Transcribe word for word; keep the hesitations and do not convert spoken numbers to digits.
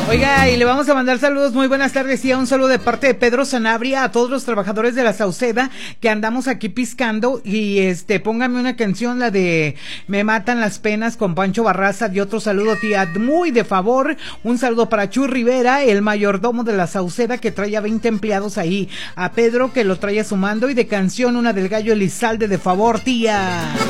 Oiga, y le vamos a mandar saludos, muy buenas tardes, y un saludo de parte de Pedro Sanabria a todos los trabajadores de la Sauceda que andamos aquí piscando, y este, póngame una canción, la de Me Matan las Penas con Pancho Barraza, y otro saludo, tía, muy de favor, un saludo para Chuy Rivera, el mayordomo de la Sauceda que trae a veinte empleados ahí, a Pedro que lo trae sumando, y de canción una del Gallo Elizalde, de favor, tía.